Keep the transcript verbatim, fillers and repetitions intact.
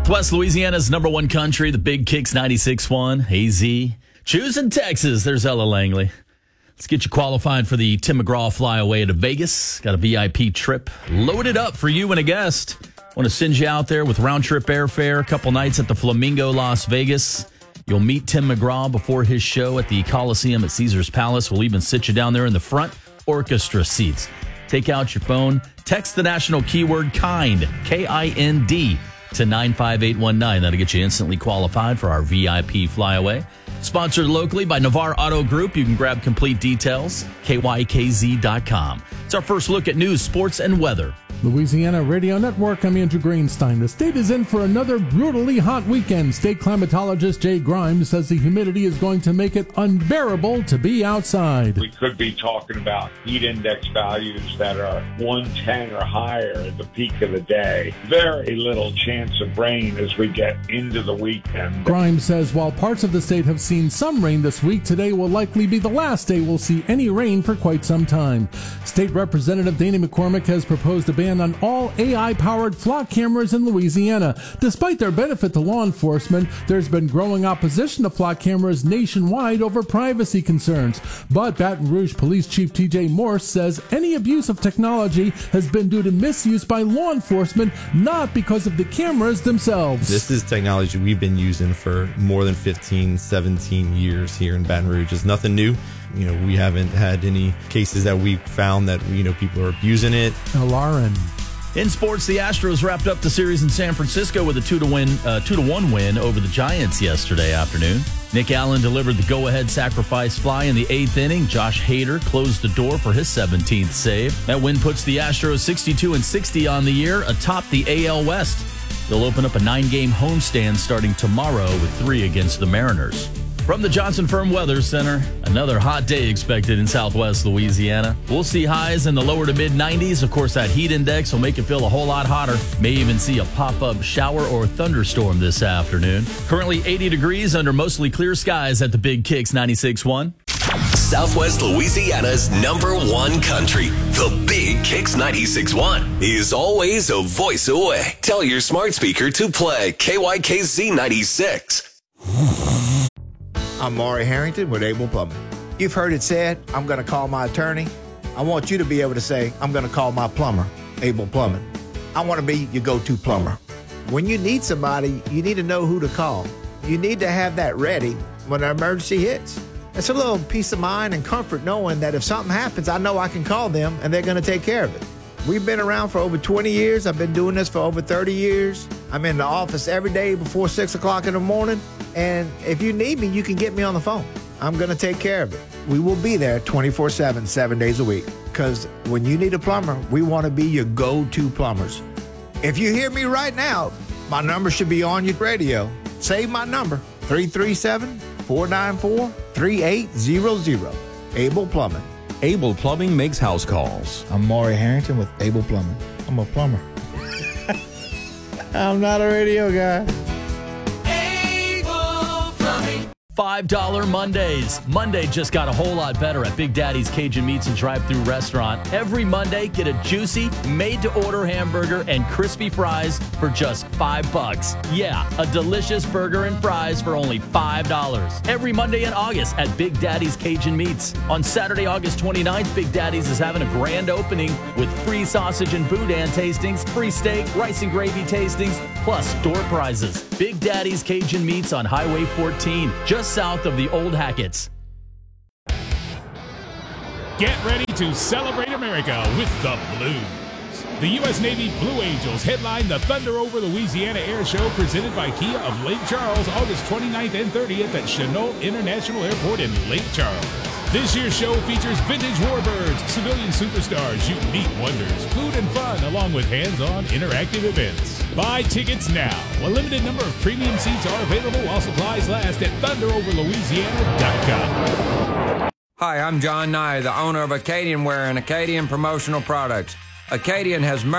Southwest Louisiana's number one country, the Big Kicks ninety-six point one. A Z. Choosing Texas. There's Ella Langley. Let's get you qualified for the Tim McGraw flyaway to Vegas. Got a V I P trip loaded up for you and a guest. Want to send you out there with round-trip airfare, a couple nights at the Flamingo, Las Vegas. You'll meet Tim McGraw before his show at the Coliseum at Caesars Palace. We'll even sit you down there in the front orchestra seats. Take out your phone, text the national keyword KIND, K I N D, to nine five eight one nine. That'll get you instantly qualified for our V I P flyaway. Sponsored locally by Navarre Auto Group. You can grab complete details, K Y K Z dot com. It's our first look at news, sports, and weather. Louisiana Radio Network, I'm Andrew Greenstein. The state is in for another brutally hot weekend. State climatologist Jay Grimes says the humidity is going to make it unbearable to be outside. We could be talking about heat index values that are one ten or higher at the peak of the day. Very little chance of rain as we get into the weekend. Grimes says while parts of the state have seen some rain this week, today will likely be the last day we'll see any rain for quite some time. State Representative Dana McCormick has proposed a ban on all A I-powered flock cameras in Louisiana. Despite their benefit to law enforcement, there's been growing opposition to flock cameras nationwide over privacy concerns. But Baton Rouge Police Chief T J Morse says any abuse of technology has been due to misuse by law enforcement, not because of the cameras themselves. This is technology we've been using for more than fifteen, seventeen years here in Baton Rouge. It's nothing new. You know, we haven't had any cases that we've found that, you know, people are abusing it. Lauren. In sports, the Astros wrapped up the series in San Francisco with a two to win, uh, two to one win over the Giants yesterday afternoon. Nick Allen delivered the go-ahead sacrifice fly in the eighth inning. Josh Hader closed the door for his seventeenth save. That win puts the Astros sixty-two and sixty on the year, atop the A L West. They'll open up a nine-game homestand starting tomorrow with three against the Mariners. From the Johnson Firm Weather Center, another hot day expected in Southwest Louisiana. We'll see highs in the lower to mid nineties. Of course, that heat index will make it feel a whole lot hotter. May even see a pop-up shower or thunderstorm this afternoon. Currently eighty degrees under mostly clear skies at the Big Kicks ninety-six point one. Southwest Louisiana's number one country, the Big Kicks ninety-six point one, is always a voice away. Tell your smart speaker to play K Y K Z ninety-six. I'm Maury Harrington with Able Plumbing. You've heard it said, I'm going to call my attorney. I want you to be able to say, I'm going to call my plumber, Able Plumbing. I want to be your go-to plumber. When you need somebody, you need to know who to call. You need to have that ready when an emergency hits. It's a little peace of mind and comfort knowing that if something happens, I know I can call them and they're going to take care of it. We've been around for over twenty years. I've been doing this for over thirty years. I'm in the office every day before six o'clock in the morning. And if you need me, you can get me on the phone. I'm going to take care of it. We will be there twenty-four seven, seven days a week. Because when you need a plumber, we want to be your go-to plumbers. If you hear me right now, my number should be on your radio. Save my number, three three seven, four nine four, three eight zero zero. Able Plumbing. Able Plumbing makes house calls. I'm Maury Harrington with Able Plumbing. I'm a plumber. I'm not a radio guy. five dollar Mondays. Monday just got a whole lot better at Big Daddy's Cajun Meats and Drive-Thru Restaurant. Every Monday, get a juicy, made-to-order hamburger and crispy fries for just five bucks. Yeah, a delicious burger and fries for only five dollars. Every Monday in August at Big Daddy's Cajun Meats. On Saturday, August twenty-ninth, Big Daddy's is having a grand opening with free sausage and boudin tastings, free steak, rice and gravy tastings, plus door prizes. Big Daddy's Cajun Meats on Highway fourteen, just south of the Old Hackett's. Get ready to celebrate America with the Blues. The U S Navy Blue Angels headline the Thunder Over Louisiana Air Show presented by Kia of Lake Charles August twenty-ninth and thirtieth at Chennault International Airport in Lake Charles. This year's show features vintage warbirds, civilian superstars, unique wonders, food and fun, along with hands-on interactive events. Buy tickets now. A limited number of premium seats are available while supplies last at thunder over louisiana dot com. Hi, I'm John Nye, the owner of Acadian Wear and Acadian Promotional Products. Acadian has